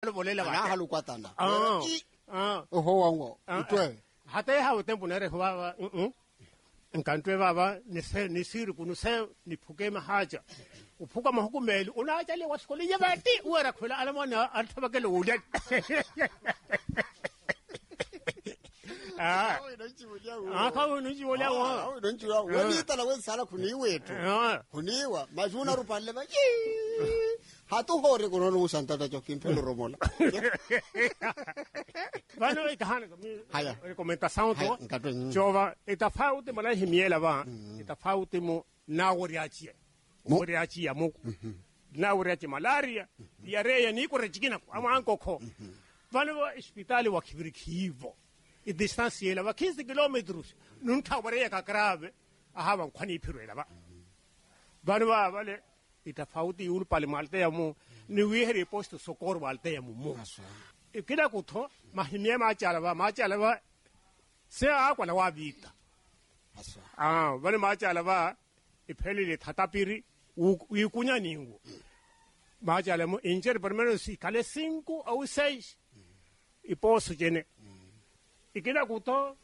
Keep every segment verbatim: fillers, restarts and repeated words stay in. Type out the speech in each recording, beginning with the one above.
bolela ba ha lukwatana ah ah oho wango utwe hata ha o tempo nere ho ba mm nkantwe baba ni se ni siri kunu se ni phuke mahaja uphuka mahukumeli una tshale wa skole ye bati o ra khwela ala mona a thabakele o le ah ah ka o nji bolia wa o nji wa wani tala we sala khuni wethu khuniwa majuna rupalle ba ha to hore ko no santa ta jokin phelo romola bano e kahana haya recomendação to jova eta faute mala himiela ba eta faute mo na woriachi woriachi ya mo na woriachi malaria diarrea ni ko rejikina ama ankoko bano hospitali wa kibirikivo e distanza la va quindici chilometri non taware ka grave ahaba nkhwani phirwela ba bano ba vale eta faute yul pale malte ya mo ni wiheri posto sokor malte ya mo mo kila kutho mahimye ma chala ba ma chala ba se a kwa la wa bita ah bale ma chala ba iphelile thatapiri u ikunya ningu ma chala mo injer permano si kale cinco au seis iposo jene ikila kutho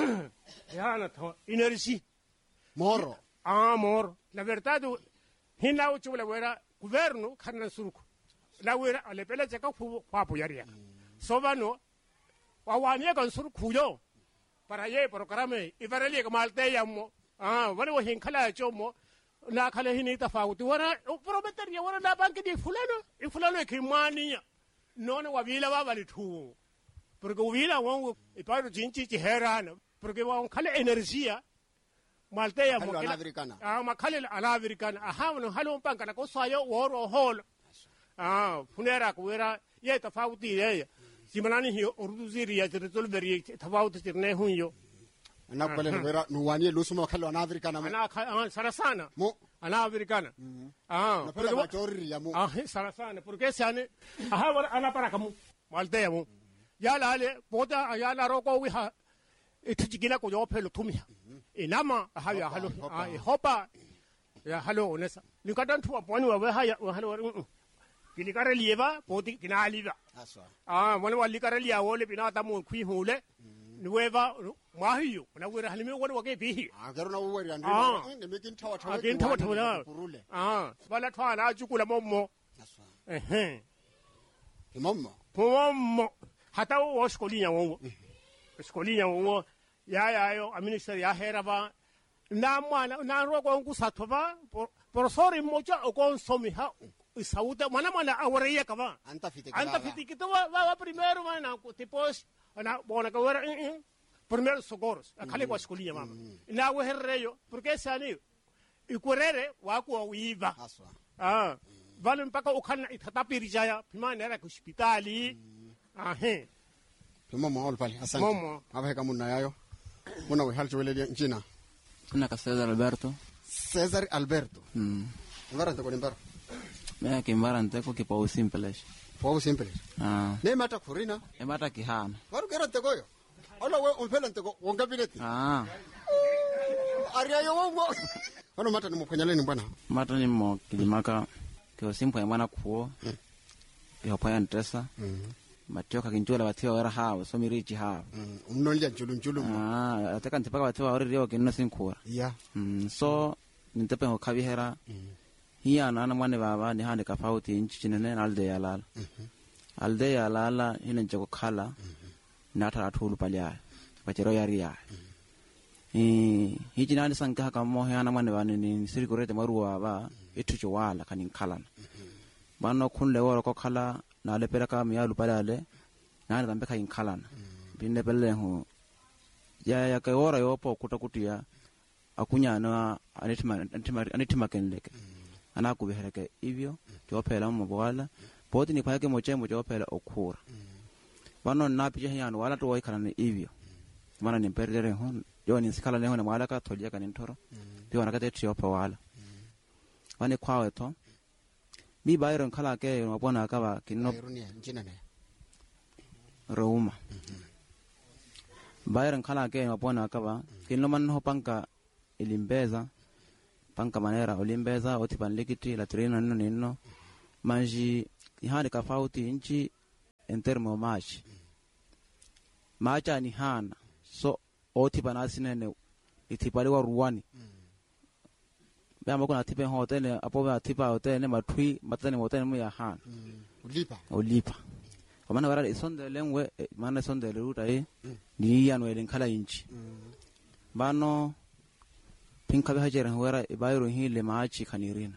yana tho energy moro ah moro la verdad hina uchu la wera governo kana suruku la wera ale pela cheka khu kwa poyaria sobano wawanie kan sur khuyo para ye programe ivareli kamalte yammo ah wani wahin khala chomo na khala hini tafauti wana prometer ya wana na banki di fulano i fulano kimani nona wabila baba lithu porque ubila wangu iparo jinchi chiherana porque wa khala energia malte yammo ah makhala ala americana aha no halo banka na ko sayo woro hol ah funera kuera ye tafauti ye simanani hiyo orduziri ya resolveri tafauti tirne hunyo ana kwale vera nuwanie lusuma khalo na africana ana sarasana mo ana africana ah porque majority ya mo ah sarasana porque sane aha wala ana para kamu malte yamo ya lale boda ya la roko wi ha itijigina ko yo phelo thumia inama aha ya halo ah hopa ya halo onesa nikatan thuwa poni wa ha ya halo kilikare lieva poti kinaliva aswa ah mwana walikare lia wole bina tamu khui hule nueva mahiyo na wera halime wona wake bihi ah garona wori ando ne mekin thawa thawa akin thawa thawa ah bala thwa na chukula mommo aswa ehe mommo mommo hata wo skolinya wo skolinya wo ya ya yo minister ya heraba na mwana na roko nkusathoba professor mocha okonsomi ha sauta mana mana awariya kaba anta fiti anta fiti kito wa wa primero mana tipos ana bona ka wera primero socorros akale kwa skolinya mama na we herreyo porque sani ikurere wa ku wiva aswa ah vale mpaka ukana itatapiri jaya pimana era ku hospitali ah he pimo mo pale asante aba ka munna yayo muna we halcho wele njina kuna ka Cesar Alberto Cesar Alberto mm ngara to konimbara me ke mbara nteko ke pau simple pau simple ah ne mata kurina e mata ki hana waru kera nteko yo ola we umpela nteko wongabineti ah aria yo wongo ono mata ni mupanyaleni bwana mata ni mo kilimaka ke simple mwana kuo yo pa yantresa matioka kinjola bathiwa wera hawo so mirichi hawo umnolya njulu njulu ah ataka ntipaka bathiwa ori rio kinno sinkura yeah mm so nintepe ho khabihera hiya nana mwane baba ni hande ka fauti inchinene alde yalala alde yalala hine njeko khala nata athulu palya bachero yari ya eh hiji nani sanka ka mo hana mwane bane ni sirikorete maruwa ba ethucho wala kanin khalana bano khunle woro ko khala na le pera ka miya lupalale na tambe ka inkhalana binde pelle ho ya ya ka ora yo po kutakutia akunya na anitima anitima anitima kenleke ana kubihereke ivyo jophela mo bwala bodi ni phake mo chemo jophela okhura bano na pije hiyano wala to waikhala ni ivyo mana ni perdere ho yo ni sikhala le ho na wala ka tholia ka ni nthoro biwa na ka te tshopha wala bane khwawe to mi bayron khala ke no bona ka ba kinno njina ne Roma bayron khala ke no bona ka ba kinno man ho panka ilimbeza panka manera olimbeza oti panlikiti la trina nino nino manji ihani ka fauti inchi en termo machi macha ni hana so oti banasinene itipale wa ruwani bama kuna tipe hotel apo ba tipa hotel mathui matane hotel mu ya hana ulipa ulipa kwa maana wala isonde lengwe maana isonde ruta eh ni yanu elenkala inchi bano pinka ba hajera wera ibayro hile maachi kanirina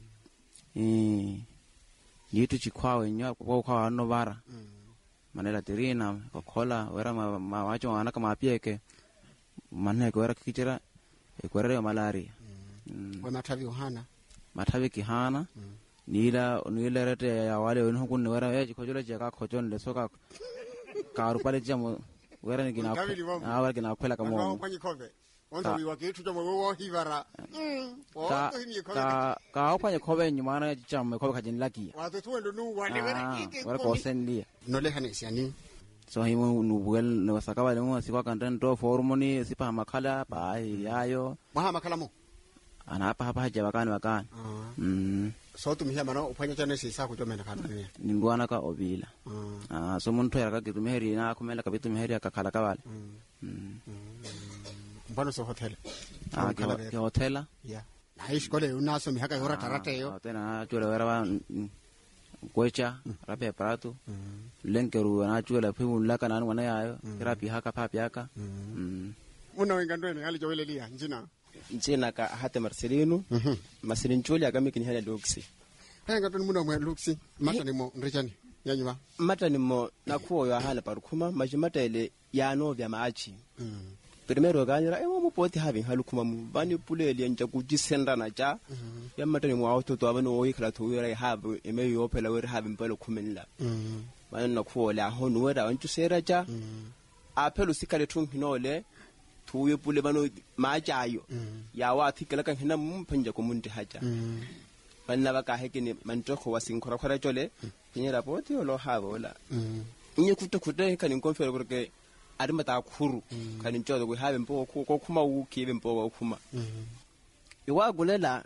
eh yitu chikwawe nya kwa kwa no bara manela terina ko kola wera ma macho ana kama apieke manne ko wera kichira e kwerere malaria kwa matavi uhana matavi kihana nila nila rete ya wale wenu kunne wera ya chikojola chaka khojon le soka karu pale jamo wera ni kina ah wera kina kwela kama kwa nyikove onda wiwa kitu cha mwewo hivara ka ka ka opanye khobe nyuma na chama khobe khajin laki wato tuwendo nu wale wera kike wera ko sendia no le hanesi ani so himu nubuel no sakaba le mo sikwa kanten to formoni sipa makala pa yayo maha makala mo ana hapa hapa haja wakani wakani mm so tumihia mano upanya chane sisa kujomena kana ni ningwana ka obila ah so muntu yaka kitumeheri na kumela kabitu meheri akakala kawale mm mbano so hotel ah ke hotel ya na iskole unaso mihaka yora tarate yo tena chule wera kwecha rape prato lenkeru na chule pimu laka na wana yayo rapi haka papi haka mm muna wengandweni ali jowele lia njina njina ka hate marcelino marcelin chule agame kini hala luksi henga tun muna mwe luksi mata ni mo ndrechani yanyuma mata ni mo na kuo ya hala parukuma majimata ile ya no vya maachi primero ganyira e mo poti having halukuma mu bani pulele nja kujisenda na cha ya mata ni mo auto to abano o ikala to wera have e me yo pela wera have mpelo kumenla bani na kuo la honu wera wantu sera cha a pelo sikale tun hinole tuwe pule bano majayo ya wa thikala kan hina mpanja ko munti haja banna baka hekini mantoko wasinkora khora chole kinyera poti lo havola nye kuta kuta kan konfere porque arima ta khuru kan nchodo ko have mpo ko kuma u kibe mpo ko kuma iwa gulela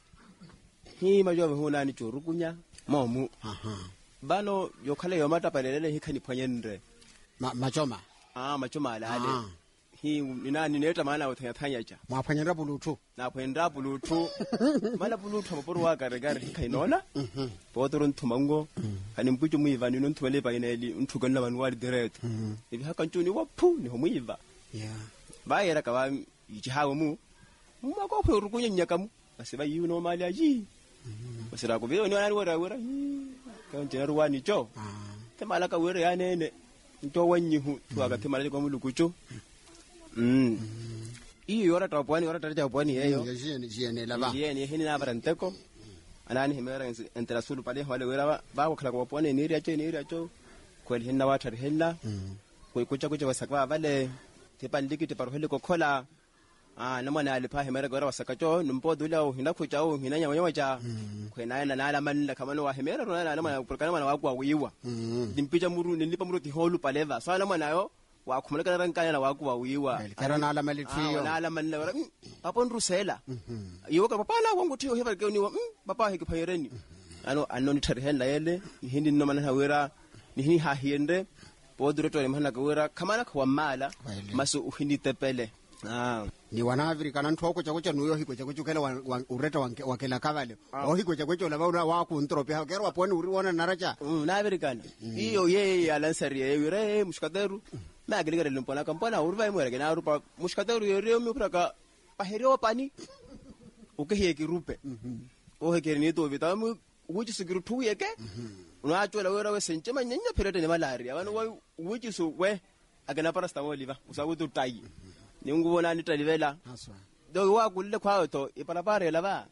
hi majobe hona ni chorukunya momu bano yokale yomata palelele hikani phanyendre machoma ah machoma alale hi nani neta maana uthanya thanya cha mwaphanyenda bulutu na phenda bulutu mala bulutu maporo wa gare gare kainona potoro nthumango ani mpuju muiva ni nthwele ba ineli nthugana banu wali direct ibi haka ntuni waphu ni homuiva yeah bayera ka ba ichihawo mu muma ko pho rukunya nyakamu basiba yi no mali aji basira ko be ni wala wora wora ka ntena ruwani cho te mala ka wora ya nene nto wanyihu tuaga te mala ko mulukucho mm iyo yora tapwani yora tata tapwani yeyo yene yene lava yene hini na baranteko anani himera entre asulu pale wale wera ba ko kala ko pwani ni riacho ni riacho kweli hinna wata hilla ko kucha kucha wasakwa vale te pandiki te parhele ko khola ah namana alipa himera gora wasakacho numpodo la hinda kucha o hinanya wanyawacha kwena na nala manla kamano wa himera na namana kurkana mana wa kwa wiwa dimpicha muru nilipa muru ti holu paleva so namana yo wa khumuleka rankanya na waku wa wiwa kera na ala malithiyo na ala manla wara papa nrusela yiwo ka papa na wangu thiyo heba ke ni wa papa he ke phayereni ano ano ni thari hela yele ni hindi no mana hawera ni hi ha hiende podure to mana ka wera kamana kwa mala masu uhindi tepele ah ni wana Afrika na nthoko cha kucha nuyo hiko cha kuchukela ureta wakela kavale o hiko cha kucha laba wa ku ntrope ha kera waponi uri wona naracha na Afrika iyo ye alansari ye wire mushkaderu na gele gele mpona kampona urva imwere na rupa mushkaderu yere mi praka paherio pani ukehe kirupe o hekere ni to vitamu uji sigiru tu yeke una chola wera we senchema nyanya perete ni malaria banu uji su we agana paracetamol liva usagutu tai ni ngubona ni talivela do wa kulle kwa to ipalapare lava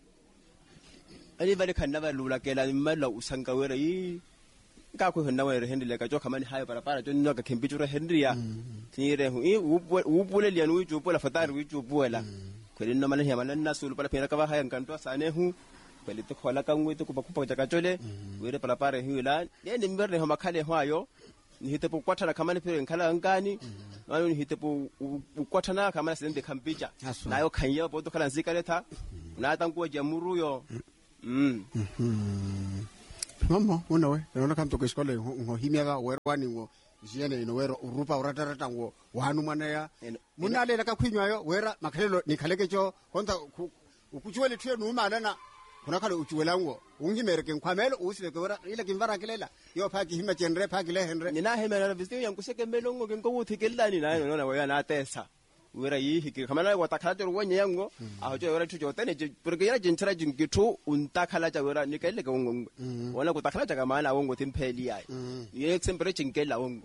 ali vale kanna va lula kela ni mala usanga wera yi ka ko honna wera hendile ka jo kamani hayo parapara jo no ka kembichura hendria tire hu i upule lianu wi jupola fatari wi jupola kweli no mala hema na sulu pala pera ka va haya nkanto sane hu kweli to khola ka ngwe to kupa kupa ka chole wera parapare hiula ni mberne ho makhale hwayo ni hitepo kwathana kamani pere nkhala ngani ano ni hitepo kwathana kamani sende kampicha nayo khanya boto khala nzika letha na tangu jamuru yo mm mama mona we yona kam to ke skole ngo himya ga werwani ngo jene ino wero urupa uratarata ngo wanu mwana ya muna le ka khwinywa yo wera makhalelo ni khalekecho konta ukuchwele thwe no malana kuna khale uchuwela ngo ungimere ke nkhwamelo usile ke wera ile ke mvara kelela yo phaki hima chenre phaki le henre nina hemela visti yang kuseke melongo ke ngo uthikellani na nona wa na tesa wera yi hiki kamana wa takhala ro wenye yango a jo wera thujo tene porque yara jintra jingitu untakhala ja wera nikele ke ngo wona ku takhala ja kamana wongo timpheli yayi ye example jinkela wongo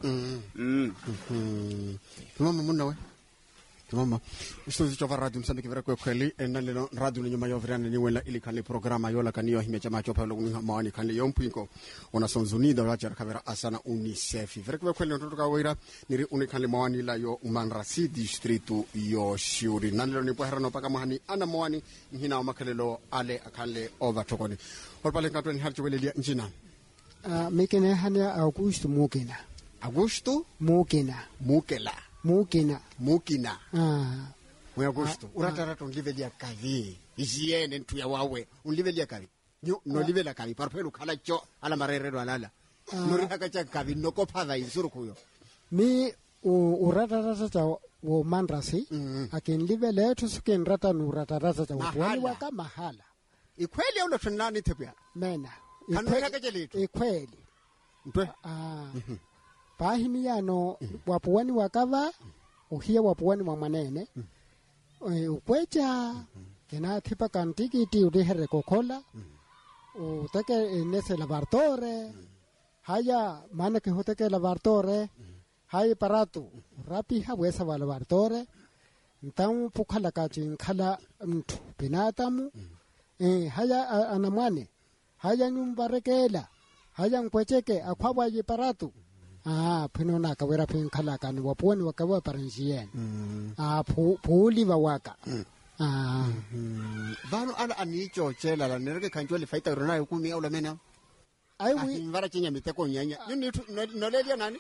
mm mama muna we mama isto zicho va radio msambi kivera kwa kweli na lelo radio ni nyuma yo virana ni wela ili kale programa yola kaniyo hime chama chopa lo kunga mawani kale yompinko ona sonzuni da wacha kavera asana unicef vere kwa kweli ndo tukawira niri unikale mawani la yo umanrasi district yo shuri na lelo ni pohera no paka mahani ana mawani hina makalelo ale akale over tokoni holpale katwe ni harcho wele njina ah mekene hanya Augusto Mukena Augusto Mukena Mukela Mukina. Mukina. Ah. Mwe Augusto. Ah, uratarata unlivelia kavi. Isiene ntu ya wawe. Unlivelia kavi. Nyo, no ah. livela kavi. Parpelu kala cho. Ala marerero alala. Ah. Nuri haka cha kavi. Noko padha isuru kuyo. Mi uratarata cha wo mandrasi. Mm. Akin livele tu suken rata nu uratarata cha wapwani waka mahala. Ikweli ya unatunani tepia? Mena. Kanuri haka jelitu? Ikweli. Mpwe? Ah. Pahimi yano wapuwani wakava uhia wapuwani wa manene ukwecha kena thipa kantikiti udihere kokola uteke nese labartore haya mana ke hoteke labartore haya paratu rapi ha wesa wa labartore ntamu pukhala kachin khala mtu pinatamu eh haya anamwane haya nyumbarekela haya nkwecheke akwabwa yiparatu ah pinona ka wera pin khala kan waponi wakawa paranjien ah puli wa waka ah vano ala anicho chela la nereke kanjole faita rona yukumi au la mena ai wi mvara chinya miteko nyanya ni no lelia nani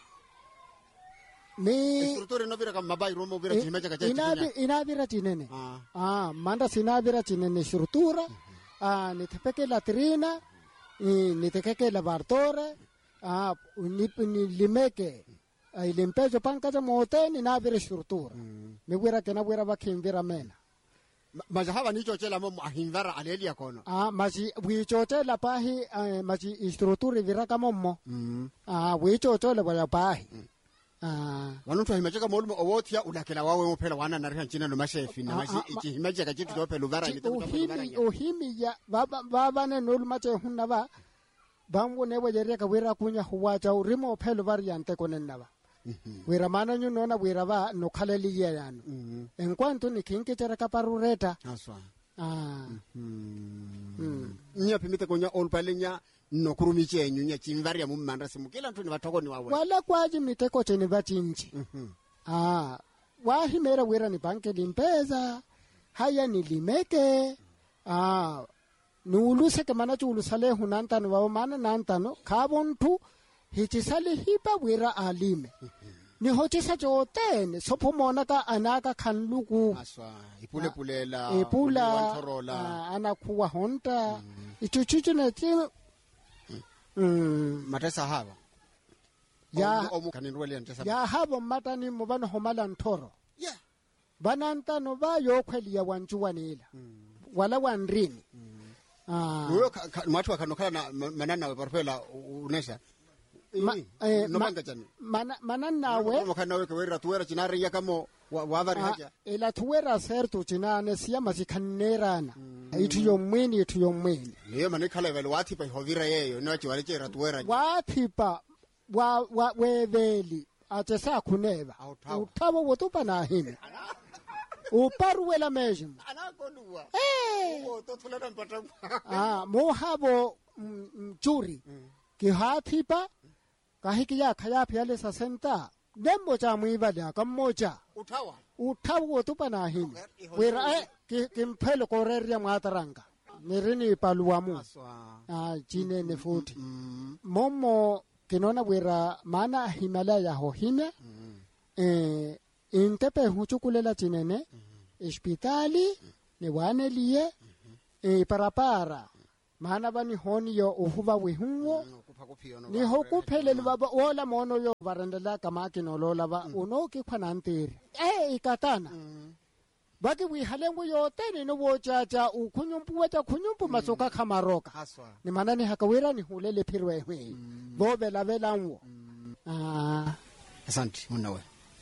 me estructure no vira kama mabai romo vira chimecha kacha inabi inabira chinene ah manda sinabira chinene estructura ah ni tepeke latrina ni tepeke laboratorio ah ni ni limeke ai limpejo panka za moteni na vire structura me wera ke na wera ba kimvira mena maji hawa nicho chela mo ahimvara alelia kono ah maji wicho chela pahi maji structura vira kama mo ah wicho chela wala pahi ah wantu himacheka mo owotia ulakela wawe mophela wana na riha china no mashefi na maji ichi himacheka chitu dope luvara ni to himi ohimi ya baba baba ne nol mache hunna ba bambo ne wajeria ka wera kunya huwa cha urimo phelo variante konenna ba wera mana nyu nona wera ba no khaleli yana en kwanto ni kinke tera ka parureta aswa ah nya pimite konya olpalenya no kurumiche nyu nya chimvaria mu manda simukela ntuni batoko ni wawe wala kwaji miteko cheni batinji ah wahi mera wera ni banke limpeza haya ni limeke ah nuluse ke mana chulu sale hunantano wa mana nantano kabontu hichisale hipa wera alime ni hochisa jotene sopo mona ka anaka khanluku aswa ipule pulela ipula anakuwa honta ichuchuchu na ti mm matesa haba ya kaninwele ntesa ya habo matani mubano homala ntoro yeah banantano ba yokheli ya wanjuwanela wala wanrini ah uyo matu akanokala na manana we parpela unesa no manga chani mana manana we mokana we kwera tuwera chinare ya kamo wavari haja ela tuwera sertu chinane siya masikhanerana itu yomweni itu yomweni leyo manikhala vele wathi pa hovira yeyo nathi walechera tuwera wathi pa wa wa weveli ate sakhuneva uthabo wotupa na hini uparuwela meje anakolua eh o to thulana mpata ah mohabo mchuri ki hathipa kahiki ya khaya phale sa senta dembo cha muibala kammocha uthawa uthawo tupa na hini wera eh kimphelo koreria mwataranga nirini paluamu ah chine ne futhi momo kinona wera mana himalaya ho hina eh intepe huchukulela chinene hospitali ne wanelie e parapara maana ba ni honi yo uhuba wehunwo ni hokuphelele baba ola mono yo barandela kamaki no lola ba uno ke khanantiri eh ikatana baki wi halengo yo tene no wo chacha u khunyumpu wa cha khunyumpu masoka khamaroka ni mana ni hakawira ni hulele phirwe hwe bo bela belanwo ah asante unawe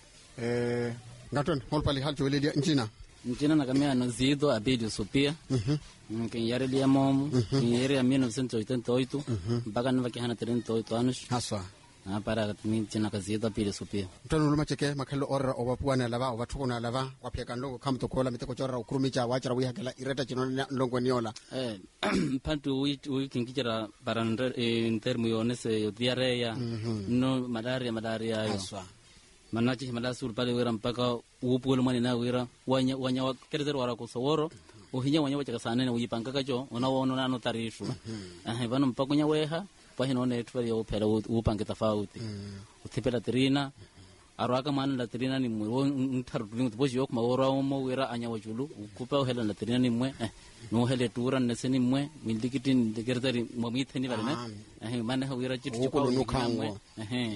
eh ngaton holpali halto welelia njina njina na kamia no zido abidi supia mhm kin yareli ya mom kin yare ya mino cento oitenta e oito mpaka nva kihana trinta e oito anos haswa na para timi jina kazido abidi supia mtono luma cheke makhelo orra obapuana lava obathukona lava kwapheka ndongo khamto khola miteko chora ukrumicha wachara wihakela ireta chino ndongo niola eh mpantu wi wi kinkichira para en termo yonese diarrea no malaria malaria yo haswa manachi mala sur pale wera mpaka upolo mani na wera wanya wanya kerezer wara ko soworo uhinya wanya wacha sana na uyipanga kacho unaona nano tarishu eh bano mpaka nya weha pa hino ne twa yo phela upanga tafauti uthipela trina arwaka man la trina ni mu ntharu tulingo boji yok mawora mo wera anya wajulu kupa hela la trina ni mwe no hele tura neseni mwe mindikitin degertari momitheni barene eh man ha wera chitu ko no khamwe eh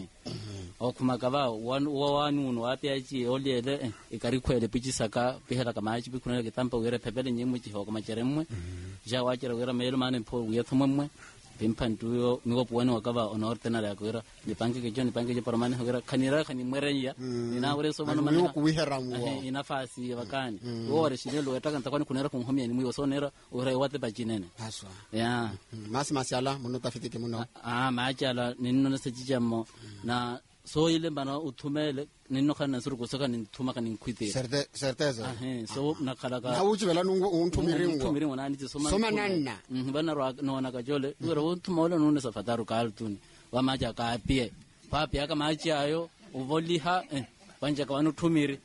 o kuma kaba wan wanu no apiachi olele ikari khwele pichisaka pihela kama chi bikhuna ke tampa wera phepele nyemwe chi hokama cheremwe ja wachira wera melo mane pho uyethomwe pimpantu yo migo puani wakaba honor tena la kwera ni pange ke joni pange je permane hogera khanira khani mwerenya ni na wore so mano mano ku wihera mu eh inafasi bakani wore shinelo etaka ntakoni kunera kumhomia ni mwiyo sonera ore wate bajinene haswa ya mas masala muno tafitike muno ah machala ninno na sejijamo na so ile bana uthumele ninno khana suru kusoka ni thuma ka ni khwite certe certeza eh so na khala ka na uchivela nungu untumiringo untumiringo nani tso soma soma nanna mhm bana ro nona ka jole ure uthuma ole nune sa fataru kaltuni wa maja ka pie papi aka maji ayo uvoliha eh banja ka wanu thumiri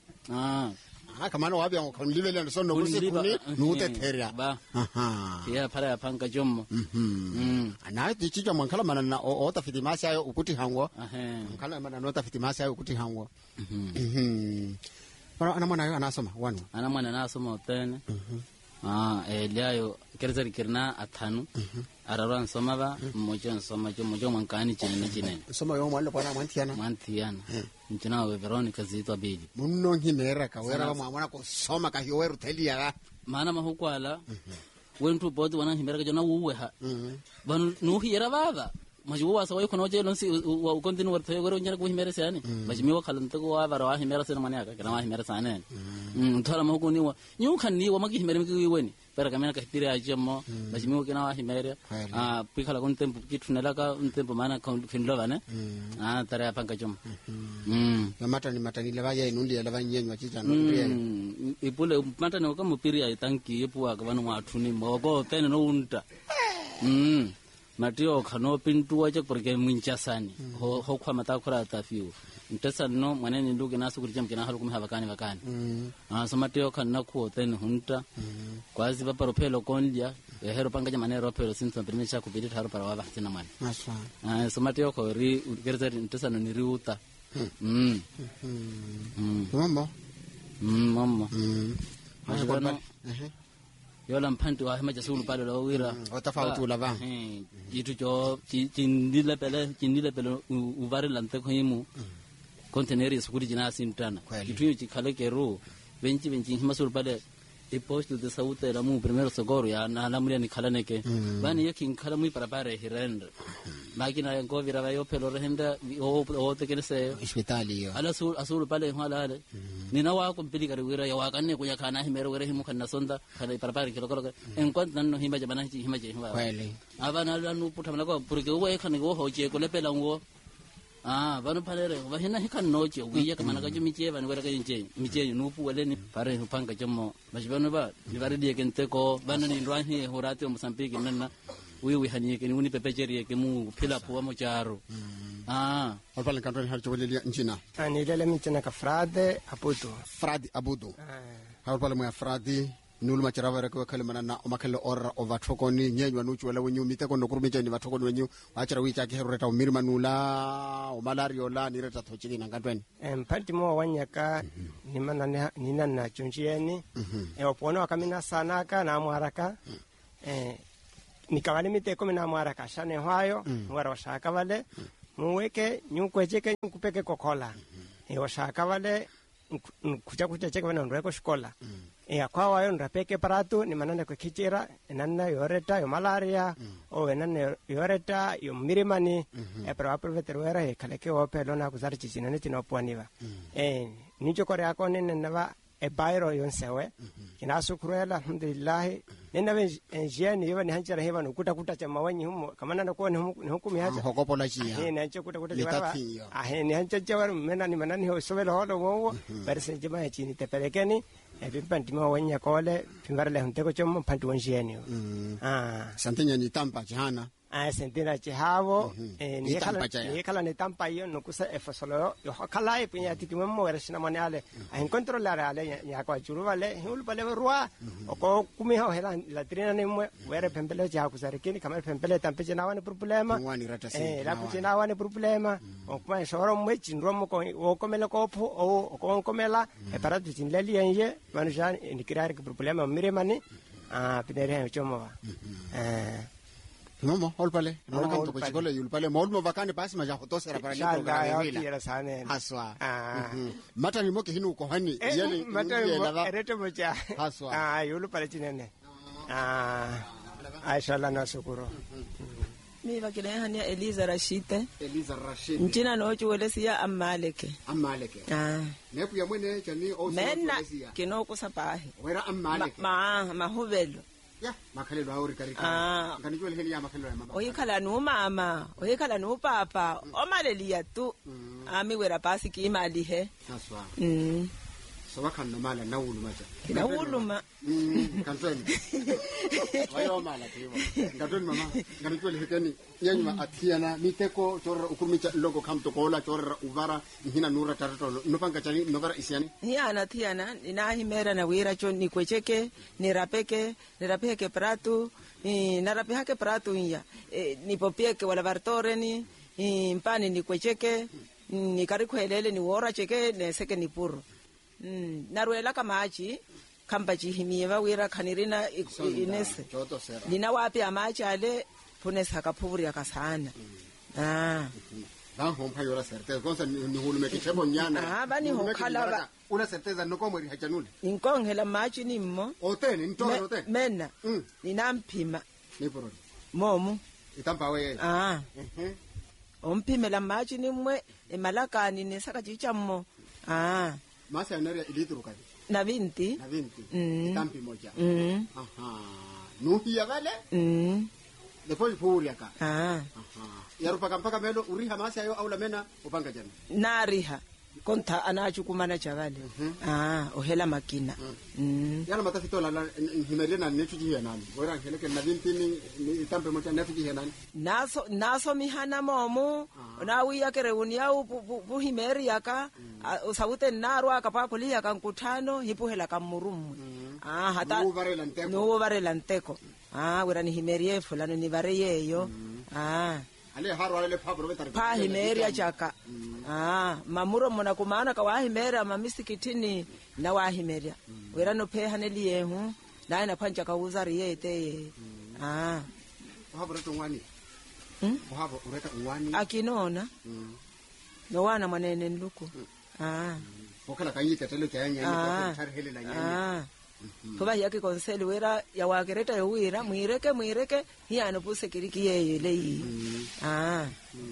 ah ha kama no wabya ngokhulivele ndo sono kusikuni nutetheria ba aha ya para ya panga jommo mhm ana tichicha mwankhala mana na ota fitimasi ayo ukuti hangwa aha mwankhala mana na ota fitimasi ayo ukuti hangwa mhm para ana mwana ayo anasoma wanu ana mwana anasoma tena ah eliayo kerzeri kirna athanu araro ansoma ba mmoja ansoma jo mmoja mwankani chinene chinene soma yo mwana pana mwanthiana mwanthiana nchina we Veronica zito abili munno nginera ka wera mwa mwana ko soma ka hiyo weru thelia ga mana mahukwala wentu bodi wana himera jona uwe ha banu nuhira baba majuwa sawa yuko noje lonsi wa kontinu warthe gore nyara ko himera sani majmi wa khalanta ko wa bara wa himera sene mani aka kana wa himera sane mm thara mahuko ni wa nyuka ni wa magi himera migi weni para kamena ka hitira ajamo majmi wa kana wa himera ah pikhala kon tempo kitunela ka tempo mana kon finlo bane ah tara panga jom mm mata ni mata ni leva ya inundi ya leva nyenywa chicha no ndriye ipule mata ni ka mupiri ya tanki yepu wa ka banu wa thuni moko tene no unta mm matio khano pintu wa chak porque munchasani ho ho khwa mata khura ta fiu ntesa no mwane ni nduke nasu kurija mkina halu kumha bakani bakani ah so matio khanna khu ten hunta kwazi ba paropelo kondia hero pangaja manero pero sinto primecha kupiti haru para wa bahtina mane aswa ah so matio ko ri gerza ntesa no ni riuta mm mm mama mm mama mm eh yola mpantu wa hema jasulu pale la wira otafauti ulava eh jitu jo chindile pele chindile pele uvari lante ko himu containeri sukuri jina sintana jitu chikhale kero benchi benchi hima sul pale e posto de saúde era mu primeiro socorro ya na la mulher ni khala neke bani yake khala mu para para hirenda makina yango vira va yo pelo rehenda o o te kenese hospitali yo ala sul asul pale hala ala ni na wa ko pili kare wira ya wa kanne ko ya kana himero wira himu kana sonda khala para para kilo kilo en kwant nanno himba jabana hi himba je himba kweli abana la nu putamana ko porque wo e khane go hoje ko lepela ngo ah vanu palere va hina hikan noche wiya kama na kajo miche vanu wera kaje miche nupu wale ni pare upanga jomo bajibanu ba ni vari die kente ko banu ni ndwani horate o Mozambique nanna wi wi hani ke ni uni pepejeri ke mu phila po mo charo ah alpale kantoni har chobele njina ani lele michena ka frade abudu fradi abudu alpale mo fradi nulu macharava ko kalimana na omakelo orra ovathokoni nyenywa nuchu wala wenyu miteko nokurumicha ni vathokoni wenyu achara wicha ke hereta umiri manula o malaria la ni reta thochini nangantweni empati mo wanyaka ni manana ni nana chunchieni e opona wakamina sanaka na mwaraka eh nikavale miteko mina mwara kashane hwayo mwara washaka vale muweke nyukwecheke nkupeke kokola e washaka vale kucha kucha cheke vana ndweko shikola e akwa wayo ndrapeke paratu ni manane ko kichira enanna yoreta yo malaria o enanna yoreta yo mirimani e pero aproveterwera e kaleke opelo na kuzari chichino ne tinopwaniva e nicho kore akone nenava e bayro yonsewe kinasukurela alhamdulillah nenawe enjiani yeba ni hanchara heba nukuta kuta cha mawanyi humo kama nana kwa ni hukumi hacha hokopola chia eh nancho kuta kuta jaba ah ni hancha jawar mena ni manani ho sobelo hodo wo barse jama ya chini tepelekeni e pimpanti mawanya kole pimbarle hunteko chomo pantu onjiani ah santenya ni tampa jana a sentina chihavo eh ni kala ni kala ni tampa yo no kusa e fasolo yo kala e pinya tikimo mo era sina monale a controllare ale ya kwa churuvale hul pale ruwa o kumi ho hela la trina ni mo were pempele ja kusare kini kama pempele tampe jina wane problema eh la kuchina wane problema o kuma shoro mo chinro mo ko o komela ko o ko komela e para tu chinleli yenye manuja ni kirare ke problema mire mani a pinere chomo eh Mama, hol pale. No kanto ko chikole yul pale. Maul mo vakane pasi maja hotosera para ni programa vila. Haswa. Mata ni moke hinu ko hani. Yele mata ni ereto mocha. Haswa. Ah, yulu pale chinene. Ah, Aisha la nasukuro. Mi vakile hani Eliza Rashite. Eliza Rashite. Nchina no chuwelesia amaleke. Amaleke. Ah. Nepu ya mwene chani o Mena kino kusapahi. Wera amaleke. Ma mahuvelo. Ya, makhalelo a uri karika. Ah. Ngani heli ya makhalelo ya mama. Oyikhala no mama, oyikhala no papa, omaleliya tu. Ami wera pasi ki imali he. Haswa. Mm. So wakhanda mala nawulu macha. Nawuluma. Mm, kantsweni. Wayo mala tiwo. Ngatoni mama, ngani kweli hekeni yenyuma athiana miteko chorra ukumicha logo khamto kola chorra uvara hina nura tarato nopanga chani novara isiani. Hiana thiana inahi mera na wira cho ni kwecheke, ni rapeke, ni rapeke pratu, ni narapehake pratu ya. Ni popieke wala vartore ni mpani ni kwecheke, ni karikwelele ni wora cheke ne seke ni puro. Mm, narwela kamachi kampachi himieva wira kanirina inese nina wapi amachi ale punesa kapuri akasana ah ba hompa yora certeza konsa ni hulume kichebo nyana ah bani hokhala una certeza no komori hachanule inkongela machi nimmo otene ntore otene mena ninamphima ni poroni momu itampa we ah mhm omphimela machi nimwe emalakani nesaka chichammo ah Masa anaria ilitru kadi. Na vinti. Na vinti. Mm. Tampi moja. Mm. Aha. Nuhi ya vale? Mm. Depois puri aka. Ah. Aha. Yarupa mpaka melo uriha masa yo au lamena upanga jana. Nariha. Konta anachukumana chavale. Mm -hmm. Ah, ohela makina. Mm. Mm. Yana matafito la himelena nechuji ya nani. Wera keleke na vinti ni tampi moja nechuji ya nani. Naso naso mihana momu. Ah. Na wiya kere unia bu bu himeri yaka. Mm. Usawute naru akapa kulia kankutano hipuhela kamurumu. Mm. Ah, hata no varela nteko. No varela nteko. Ah, wera ni himerie fulano ni vareye yo. Mm. Ah. Ale haro ale pabro betari. Pa himeria chaka. Mm. Ah, mamuro mona kumana ka wahimera mamisikitini na wahimeria. Mm. Wera no pe haneli yehu. Na ina panja ka uzari yete. Mm. Ah. Pabro to wani. Hmm? Pabro ureka wani. Akinona. Mm. No wana manene nluku. Mm. Ah. Okala kanyika tele kanya ni kwa tarhele la nyanya. Ah. Kuba yake konseli wera ya wagereta yo wira mwireke mwireke hiano puse kiriki yeyo leyi. Ah.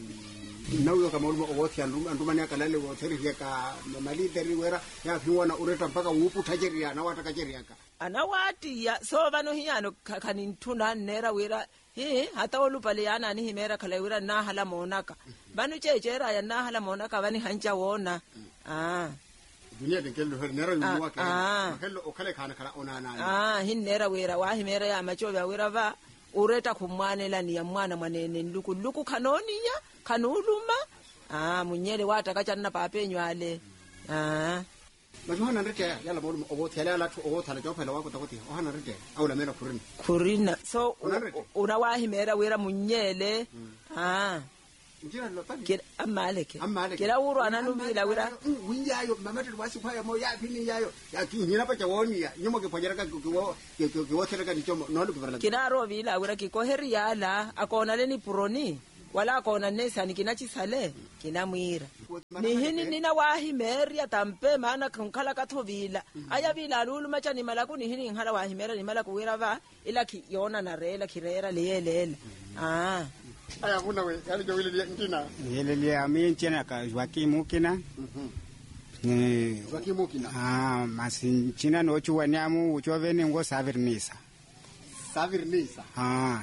Nauyo kama ulimo owothi anduma anduma ni akalale wotheri yaka mali deri wera ya fiwana ureta mpaka upu tajeria na wataka jeria ka. Anawati ya so vano hiano kanintuna nera wira hi hata olupale yana ni himera kala wira na hala monaka. Banu chechera ya na hala monaka bani hanja wona. Ah. Dunia dengelo her nera yuwa wake. Hello okale kana kana onana. Ah, hin nera wira wa himera ya macho ya wira va ureta kumwanela ni ya mwana mwanene luku luku kanoniya kanuluma. Ah, munyele wata kachanna papenyo ale. Ah. Majuhana rete yala bolu obothi yala la obothi la jopela wako takoti ohana rete au la mena kurina. Kurina. So una wahimera wira munyele. Ah. njira lo pani ke amale ke Amale ke la uro analubila wira winyayo mama tu wasi kwa mo ya pini yayo ya kinyina pa chawoni ya nyumo ke pojera ka kiwo ke kiwo tere ka dichomo no lu kuverla ke na ro vila wira ke ko heriala akona le ni puroni wala akona nesani kina chisale kina mwira ni hini nina wahi meria tampe mana khala ka thovila aya vila lulu machani malaku ni hini nghala wahi mera ni malaku wira va ila ki yona na rela kirera leyelela ah aya kuna we yali jo wile ntina yele ami nchena ka Joaquim kina ni Joaquim kina ah masin china no chuwanyamu uchoveni ngo savernisa savernisa ah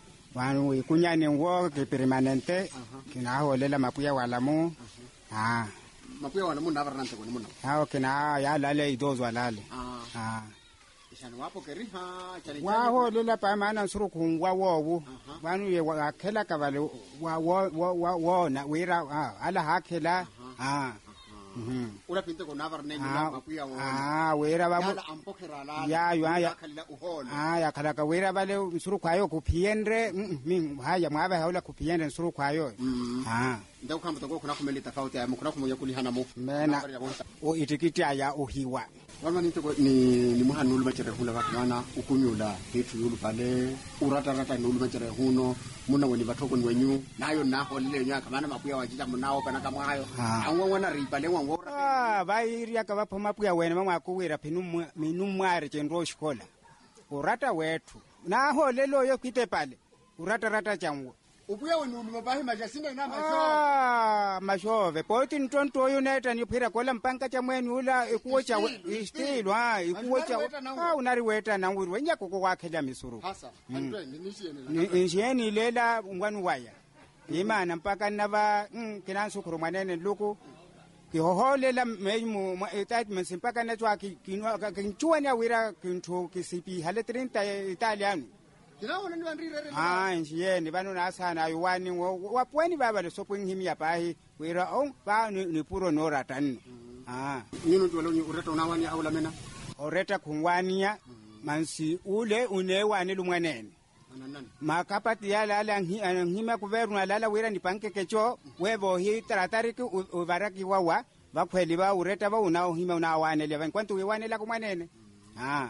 wanu ikunyane ngo ke permanente kina holela mapuya walamu ah mapuya walamu na varnante ko munna hao kina ya lale idozo lale ah ah ishani wapo keriha chali wa holela pa mana suru kungwa wowu wanu ye wakela kavale wa wa wa na wira ala hakela ah mhm ula pinte ko navarne ni mapuya wo ah wira ba yala ampokera la ya ya ya khala uhona ah ya khala ka wira bale suru kwayo kupiendre min haya mwaba haula kupiendre suru kwayo ah nda ukhamba to kuna kumeli tofauti ya kuna kumoya kulihana mo mena o itikiti aya uhiwa wama nitoko ni ni muhanulu machere hula bakwana ukunyula hitu yulu pale urata rata nulu machere huno muna woni batoko ni wenyu nayo naho lile nyaka mana mapuya wajita munao kana kama hayo angwa wana ripale wangora ah vairia ka vapho mapuya wena mamwa kuwira phinu minu mware chendro shikola urata wetu naho lelo yo kwite pale urata rata changwa ubuya wenu mabahi majasinga ina masho ah mashove poti ntonto yo neta ni phira kola mpanka cha mwenu ula ikuocha istilwa ikuocha ah unari weta na nguri wenya koko wakhela misuru hasa antwe ni nshiyeni lela ngwanu waya imana mpaka nava kinansu khuru mwanene luku kihoholela memu etat msimpaka na twa kinwa kinchuani awira kintu kisipi hale treinta italiano kinaona ni bandire ah nshiyeni banu na sana yuwani wapweni baba lesopo ngimi yapahi wira on ba ni puro nora tan ah nino twalo ni ureta unawani au lamena oreta kungwania mansi ule unewani lumwanene makapati yala ala ngima kuveru na lala wira nipanke kecho webo hi taratariki uvaraki wawa vakweli ba ureta ba unao hima unawane le kwantu wiwane la kumwanene ah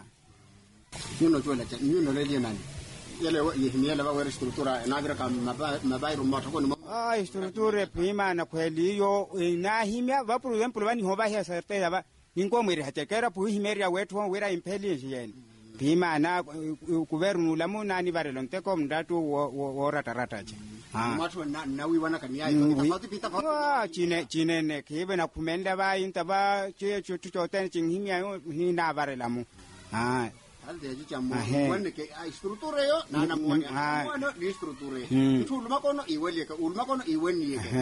nino twala cha nino le nani yale yihimiyala ba wira struktura na vira kama mabairu matoko ni ah struktura prima na kweli yo na himya va por exemplo vani hoba hi certeza ba ninko mwiri hatekera pu himeria wetu wira impeli yeni pima na kuveru la munani varelo nteko mndatu wo ratarata cha ah watu na nawi wana kaniyayo tofauti pita ah chine chine ne kibe na kumenda ba inta ba che chutu choten chinhimia yo ni na varela mu ah alde ji chamu wanne ke strukture yo na na muone muone ni strukture itu ulma kono iweli ka ulma kono iweni ke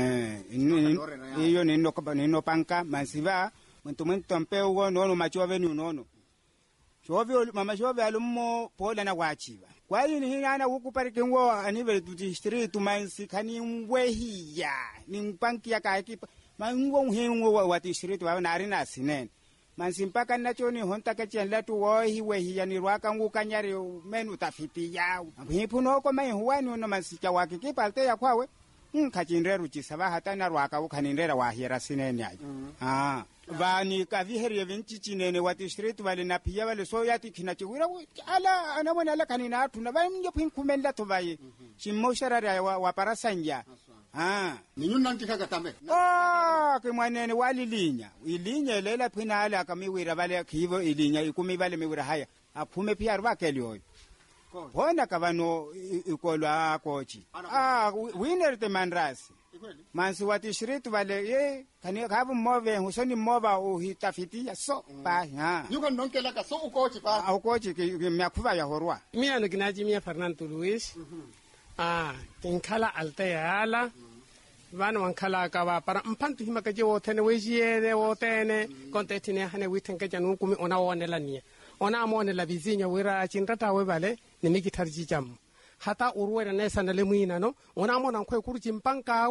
eh iyo ni no ka ni no panka masiva muntu muntu mpeo no no machove ni unono Shove mama shove alumo pola na wachiva. Kwa hiyo ni hina ukuparike ngo anive tu street mansi kani ngwehiya ni mpanki ya kakipa mango nghengo wa street wa na rina sinen. Mansi mpaka nacho ni honta kachi latu wo hiwe hiya ni rwaka ngu kanyari menu tafiti ya. Hipuno ko mai huwani no mansicha wakikipa alte ya kwawe. Nkachinreru chisaba hata na rwaka ukaninrera wa hira sinen ya. Ah vani kaviherie vinchichinene wati street vale na pia vale so yati kinachwira ala anamona ala kanina tuna vale nje pinkumenda to vaye chimosharara wa, wa parasanja ah ninyuna ntikaka tambe ah kimwanene walilinya ilinya lela phina ala kamiwira vale khivo ilinya ikumi vale miwira haya aphume pia rwakelyo bona kavano ikolwa kochi ah winner te mandrasi mansi wati shiritu vale ye kani kavu move husoni mova uhitafiti ya so pa ha yuko ndonkela ka so ukochi pa a ukochi ke myakuva ya horwa mia no ginaji mia Fernando Luis ah tinkala alta yala vana wankala ka va para mpantu hima ka je wotene wejiere wotene kontetine hane witenga janu kumi ona wonela nia ona amone la vizinyo wira chintata we vale ni mikitarji jam hata urwera nesa na lemuina no ona mona nkwe kuruchi mpanka we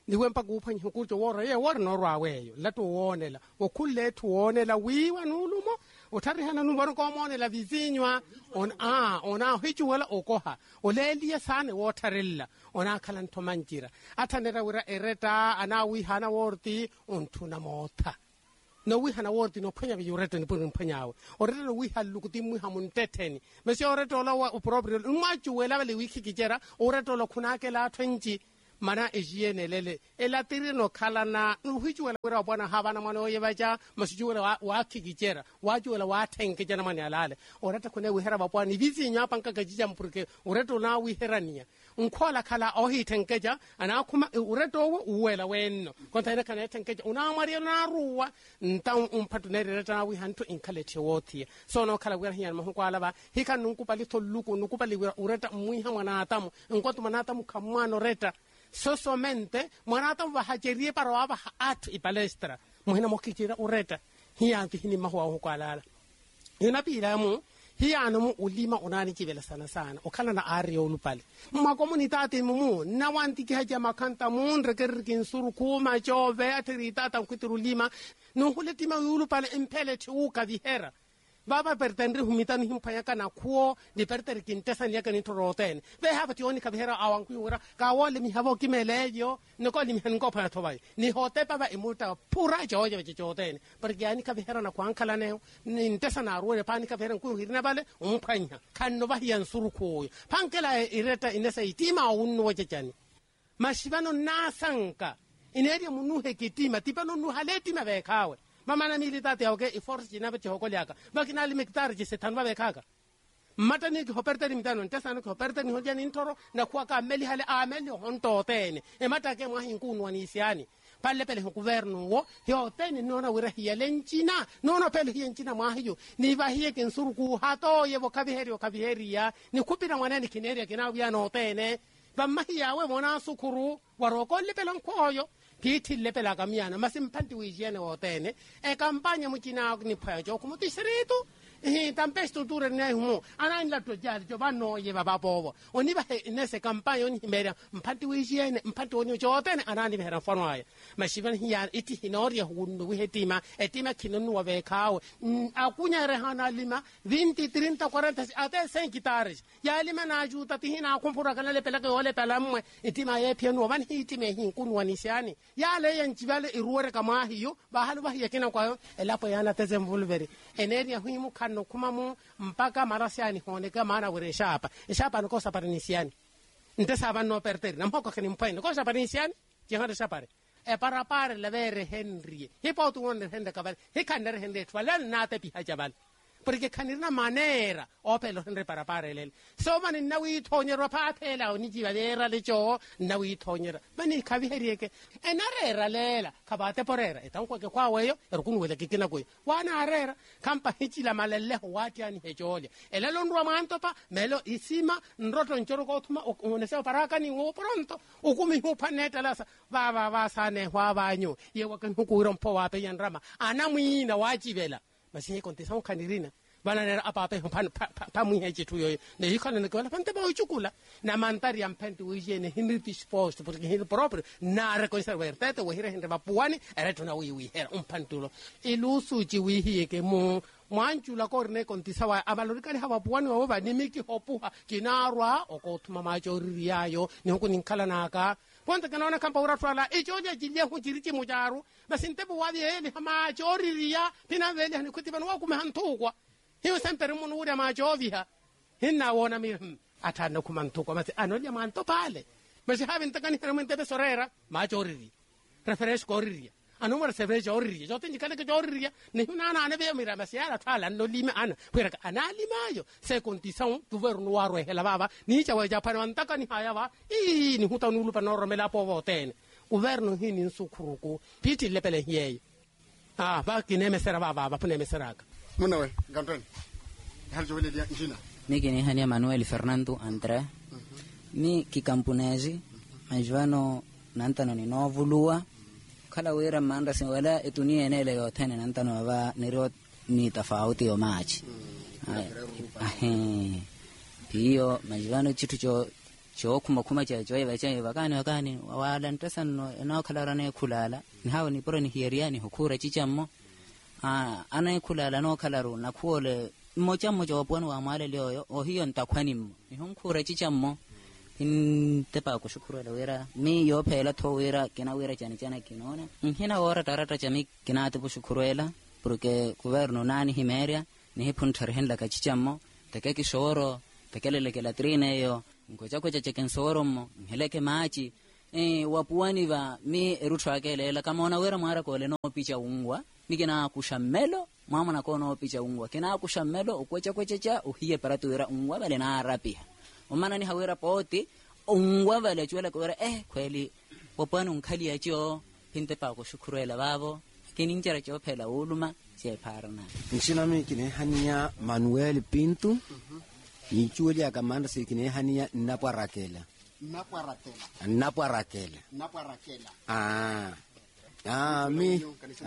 niwe mpaka uphanyi kujo wora ye wora no rwaweyo lato wonela okulle tuonela wiwa nulumo utarihana numbaro komonela vizinywa on a ona hijuwela okoha olelia sane wotarilla ona kalanto manjira atanera wira ereta ana wi hana worti untuna mota no wi hana worti no phanya yureta ni pun phanyawe oreta no wi halukuti mu hamunteteni mese oreta la wa proprio majuwela le wiki kijera oreta lo khunake la twenty mana ejiene lele elatiri no khalana uhijuwela wira bona habana mwana oye baja masujuwela wa, wa kigijera wajuwela wa tenke jana mani alale oreta kune wihera bapwani vizinya panka gajija mpurke ureto na wiherania unkhola khala ohi tenkeja ana kuma ureto uwela wenno konta ina kana tenkeja una maria na ruwa nta umpatu ne reta na wihanto inkalete wothi so no khala wira hiyan mahukwala ba hika nunkupali toluku nukupali ureta muiha mwana atamu nkoto manata mukamano reta sosomente mwanata vahajerie para waba at i palestra muhina mokijira ureta hiyanti hini mahwa hukwalala ina pila mu hiyano mu ulima unani kivela sana sana okhala na ari olupale mma komunitati mu na wanti ki haja makanta mun rekerkin suru kuma jove atirita nkutirulima no huletima olupale impeleti uka vihera baba pertendri humitani himpayaka na kuo di perter kintesa niaka ni toroten ve hava tioni kabhera awan kuura ka wole mi havo kimelejo no ko limi hanko pa tobai ni hote baba imuta pura joje je joten pergi ani kabhera na kwankala ne ni ntesa na ruwe pani kabhera ku hirna bale umpanya kanno bahiyan suruko pankela ireta inesa itima unno wajani mashibano nasanka ineria munuhe kitima tipano nuhaleti mabekawe mama na militati yauke iforce jina beti hokoliaka bakina limektar je setanwa bekaka matani ki hoperta limitano ntesano ki hoperta ni hojani intoro na kuaka ameli hale ameli honto tene e matake mwa hinkunu wanisiani palle pele governo wo yo tene nona wira hiya lenchina nona pele hiya nchina mwa hiyo ni va hiya kensuru ku hato yevo kabiheri o kabiheria ni kupira mwanani kineria kina bya no tene bamma hiya we mona sukuru waroko le pele nkoyo piti lepela kamiana masimpanti wijene wotene e kampanya mukina ni phajo kumuti siritu e tampesto ture ne humo ana inla to jali jo bano ye baba bobo oni ba nese kampanya oni himera mpanti wijene mpanti oni jotene ana ni bera fonwaye mashivan hiya iti hinoria hundu wihetima etima kinonu wabekawe akunya rehana lima twenty thirty forty ate cinq guitares ya lima na ajuta tihina kumpura kana lepela ke ole pelamwe etima ye piano ban hitime hinkunu wanisiani yale yanjibale iruore kama hiyo bahalu bahia kina kwayo elapo yana tezemvulveri eneria huimu kanu kumamu mpaka marasiani honeka mana were shapa shapa no kosa parinisiani ntesa banno perteri nampoko kani mpaino kosa parinisiani jehanda shapare e para pare levere henry hipo tu wonder hende kabal hikandere hende twala na te pi hajabal porque kanirna manera opelo henry para pare lel so mani nawi thonyero pa phela oni jiba vera le jo nawi thonyera mani khabi herieke enarera lela khabate porera etankwa ke kwaweyo erukunu wele kikina koy wana arera kampa hichila malelle wati ani hejolia elelo ndwa manto pa melo isima nroto nchoro ko thuma onese paraka ni ngo pronto ukumi hu paneta lasa ba ba ba sane hwa banyo ye wakan hukuro mpo wape yanrama ana mwina wajibela masihe kontesa kanirina bana ne apape pan pamu heje tuyo ne yikana ne kola pante ba uchukula na mantari ampente wijene hinri dispost porque hin proprio na reconserver tete we hire hinde bapuani ereto na wi wi hera un pantulo ilusu ji wi hieke mu mwanjula korne kontisa wa abalorikani haba puani wa ba nimiki hopuha kinarwa okothuma majoriri yayo ne hukuni nkala naka ponte kana kampa uratwala ejoje jilye hujiriti mujaru basinte buwadi ele hama joririya pina vele hani kutiba no kuma hantukwa hiyo sempre munu ure majoviha hinna wona mi atana kumantukwa mate anolia manto pale mase haben takani hermente be sorera majoriri refresh koririya anumara sevre joririya jote njikale ke joririya ne huna na ne be mira masiara twala no lime ana pira ana limayo se condition governo waro hela baba ni chawa japana wantakani haya ba i ni huta nulu pa normela po votene governo hini nsukuruko piti lepele hiye ah ba kineme sera baba ba pune mesaraka munawe gantoni harjo wele dia jina niki ni hania Manuel Fernando Andre ni kikampunezi majvano nantano ni novulua kala wera manda sin wala etuni enele yotene nantano ba niro ni tofauti yo machi eh hiyo majvano chitu cho cho kuma kuma cha joy ba cha ba kani kani wala ntasan no kala ne kulala ni hawo ni poro ni hiriani hukura chichammo ah ana kulala no kala ro na kuole mocha moja wapwani wa male leo o hiyo ntakwani mo ni hunkura chichammo in tepa ko shukuru la wera mi yo phela tho wera kina wera chani chana kinona hina ora tarata chami kina te shukuru ela porque governo nani himeria ni hipuntar hen la kachichammo take ki shoro tekelele ke latrine yo ngoja ko chache kensoro mo heleke machi eh wapuani va mi erutwa kelela kama ona wera mara ko le no picha ungwa nikina kushamelo mama na kono picha ungwa kina kushamelo ukwecha kwecha uhiye paratu wera ungwa bale na rapia umana ni hawera poti ungwa bale chwela ko wera eh kweli wapuani unkhali yacho pinte pa ko shukurela babo kininjara cho phela uluma sie parana nchina mi kine hania Manuel Pinto Nichuli akamanda sikine hania Napwarakela. Napwarakela. Napwarakela. Napwarakela. Ah. Ah mi.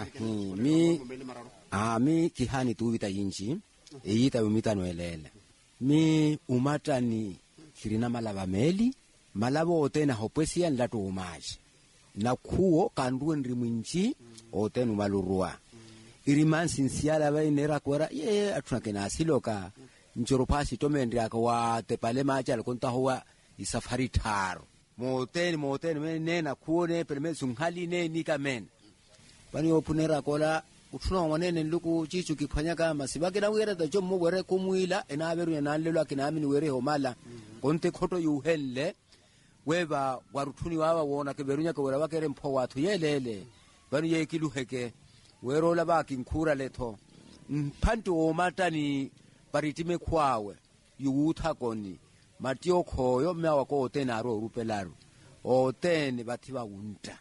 Mi. Ah mi kihani tuwita inchi. Eita umita noelela. Mi umatani kirina malava meli. Malava otena hopwesia nlatu umaji. Na kuo kanduwe ndrimwinchi otenu malurua. Iriman sinsiala wa inera kwara ye atunakena asiloka. Nchoropasi tomendri akawa tepale macha alkonta huwa isafari taro moten moten men na kuone pelme sunghali ne nikamen bani opunera kola utuna wanene luku chichu kiphanyaka masibake na wera da jommo were kumwila ena beru na lelo akinami ni were homala konte khoto yuhelle weba warutuni wawa wona ke berunya ke wera bakere mpho wathu yelele bani yekiluheke werola bakinkhura letho mphantu omatani paritime kwawe yuutha koni matio khoyo mewa ko otena ro rupelaro otene bathiba unta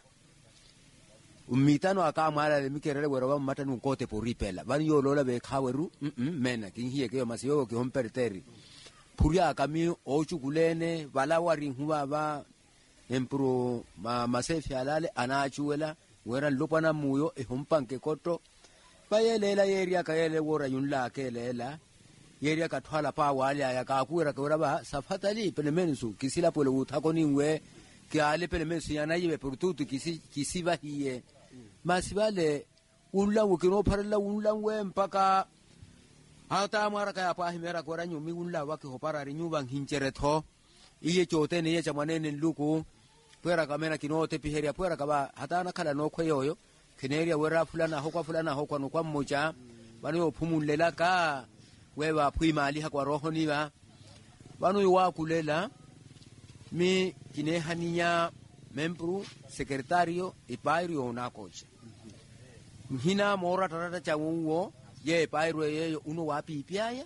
umitano akamara le mikerele wero ba matanu kote poripela bani yo lola be khaweru mm mena kinhiye ke masiyo ke homperteri puria akami ochukulene bala wari huwa ba empro ma masefi alale anachuela wera lopana muyo e hompanke koto bayelela yeria kayele wora yunla kelela yeria katwala pa wali ya kakuera kwera ba safatali pelemensu kisila pole uthakoni we kyale pelemensu yana yibe portutu kisi kisiba hiye masibale unla wukino parla unla we mpaka hata mara kaya pa himera kwera nyumi unla wake hopara rinyuba hincheretho iye chote ne ye chamanene luku kwera kamera kinote piheria kwera kaba hata na kala no kweyoyo kineria wera fulana hokwa fulana hokwa no kwa mmoja bani ophumulela ka weba puimali hakwa roho niwa banu yuwa kulela mi kinehania membru secretario ipairio unakocha mhina mora tarata cha uwo ye ipairio ye uno wapi ipiaya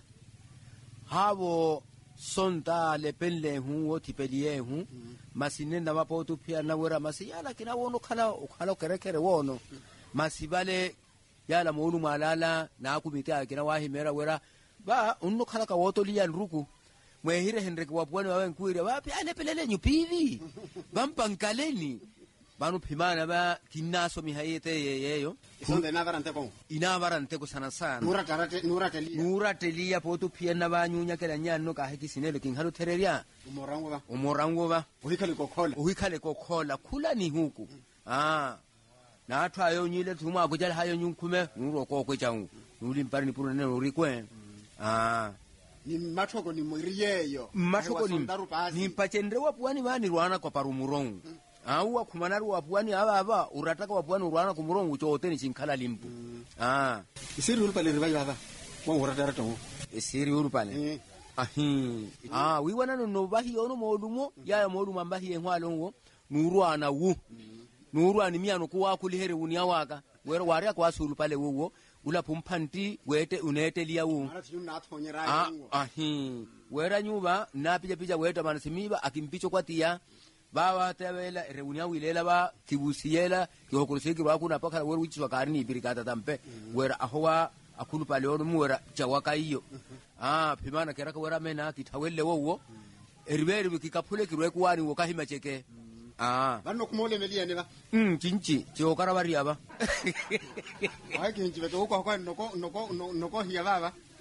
habo sonta lepenle huo tipelie hu masinenda mapotu pia na wera masiyala kina wono kala ukhala kerekere wono masibale yala mulu malala na kumitia kina wahimera wera ba unno kala ka woto liya nruku mwehire Henrik wapwani wawe nkuire wapi ane pelele nyupivi bampankaleni banu pimana ba kinaso mihayete yeyo isonde navarante ko inavarante ko sana sana nura tarate nura telia nura telia poto pia na banyunya kala nyano ka hekisinelo king halu tereria umorango ba umorango ba uhikale kokhola uhikale kokhola kula ni huku ah na atwa yo nyile thuma kujala hayo nyunkume nuro ko kwechangu nuli mpari ni puru neno rikwe ah ni mathoko ni mwiriyeyo mathoko ni ni pachendre wapuani bani rwana kwa parumurongo mm. au wakumanaru wapuani aba aba urataka wapuani rwana kumurongo chote ni chinkala limpu mm. ah isiri ulupale ribai baba wa uratara to isiri ulupale mm. ahi ah wiwana no bahi ono modumo mm. ya moduma bahi enwalongo nurwana wu mm. nurwani miano kuwa kulihere unia waka wero waria kwa sulu pale wo ula pumpanti wete unete liya wu ah ahi wera nyuba na pija pija weta manasimiba akimpicho kwa tia bawa tawela reunia wilela ba kibusiela kihokurusiki ba kuna paka weru wichi wakarini birikata tampe wera ahowa akulu pale ono muwera chawaka iyo ah pimana keraka wera mena kitawelle wo eriberi kikapule kirwe kuwani wokahima cheke ah bano kumole melia ne ba mm chinchi chokara bari aba ai kinchi beto ko ko noko noko noko hiya baba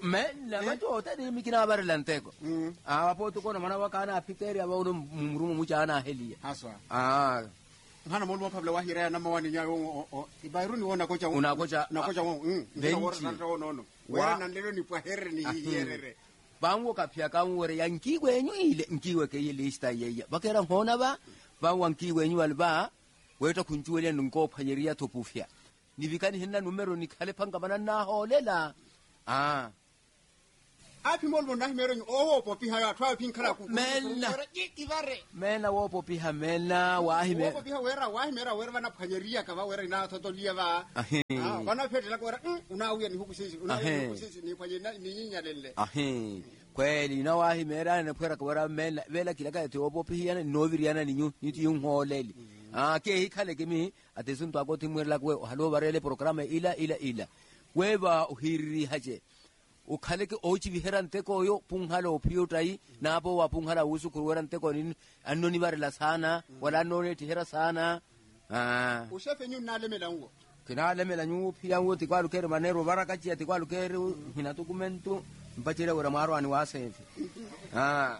mena matota ni mikina bare lanteko ah wapo tuko na mana wakana afiteri aba uno mrumu mucha ana helia haswa ah hana mulu mapable wahira na mawani nyayo ibairuni wona kocha una kocha na kocha won mm benchi no no wera na lelo ni kwa herre ni yerere bango kapya kamwere yankiwe enyu ile nkiwe ke ile ista yeya bakera hona ba bango nkiwe enyu alba weta kunjuele nungo panyeria topufya nivikani hinna numero nikale panga banana holela ah api molbo na himero nyu oho popi ha twa pin kala ku mena ikivare mena wo popi ha mena wa hime wo popi ha wera wa himera wera bana panyeria ka ba wera ina totolia ba ah bana pete la kwera una uya ni huku sisi una uya huku sisi ni kwenye ni nyinya lele ahe kweli na wa himera na kwera kwera mena vela kila ka to popi yana noviriana ni nyu ni ngoleli ah ke hikale kimi atesunto akoti mwela kwe halo barele programa ila ila ila weba uhiri haje ukhaleke ochi viherante ko yo punghalo phiutai napo wa punghala usu kurwerante ko ni annoni barela sana wala none tihera sana ah ushefe nyu nalemela ngo kinalemela nyu phia ngo tikwalu kere manero baraka chia tikwalu kere hina dokumentu mpachire wera maro ani wasefe ah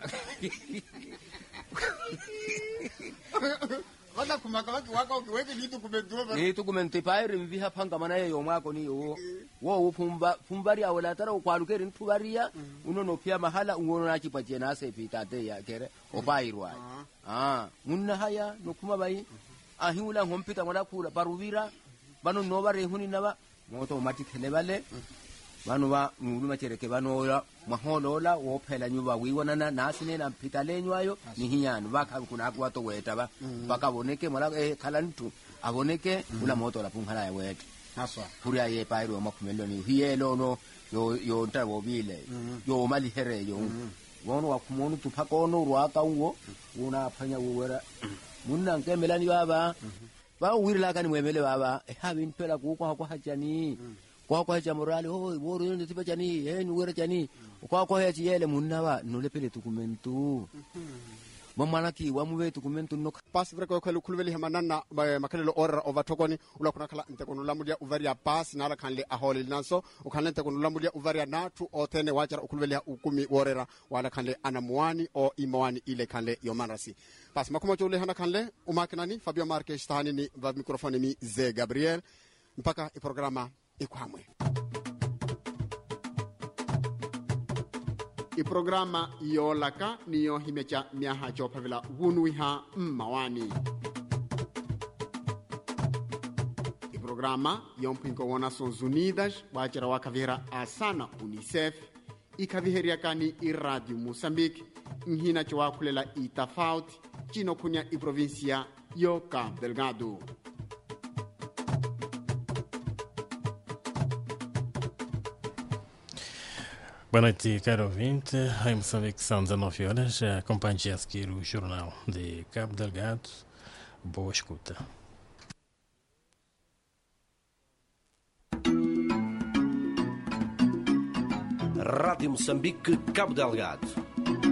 wala kumaka waki waka ukiweke ni dokumento ba ni dokumento paire mviha panga mana yo mwako ni yo wo upumba pumbari awala tara ukwalukeri ntubaria unono pia mahala ungono na chipaje na sefi tate ya kere obairwa ah munna haya nokuma bai ahula ngompita ngala kula barubira bano no bare huni naba moto matikele bale bano ba ngulu machereke bano la maholola wo phela nyuba wiwona na sine na mpitale nywayo ni hinyana baka kuna kwa to weta ba baka boneke mola eh khalantu aboneke ula moto la punghala ya weta haswa puria ye pairo makumelo ni hielo no yo yo ntabo bile yo mali here yo wono wakumonu tupakono rwaka uwo una phanya uwera munna nkemelani baba ba wirila kani mwemele baba e habi mpela kuko kwa hajani kwa kwa haja morale ho woro ndo tipa jani eh ni wera jani kwa kwa haja yele munna ba nolepele dokumentu mamanaki wamuwe dokumentu no pas vreko kwelu kulveli hamanana makalelo orra ovatokoni ula kuna kala ntekonu lamudia uvaria pas nala kanle aholi nanso ukanle ntekonu lamudia uvaria natu otene wachara ukulveli ukumi worera wala kanle anamuani o imawani ile kanle yomanrasi pas makuma chole hana kanle umakinani Fabio Marques stani ni va mikrofoni mi Ze Gabriel mpaka i programa ikwamwe i programa yolaka niyo himecha miaha chopavila wunuiha mmawani i programa yompinko wana Nações Unidas wachara wakavira asana UNICEF ikaviheria kani i Radio Moçambique nhina chowakulela i tafauti chino kunya i provincia yo Cabo Delgado. Boa noite, caro ouvinte. Em Moçambique são dezenove horas. Acompanhe a seguir o Jornal de Cabo Delgado. Boa escuta. Rádio Moçambique, Cabo Delgado.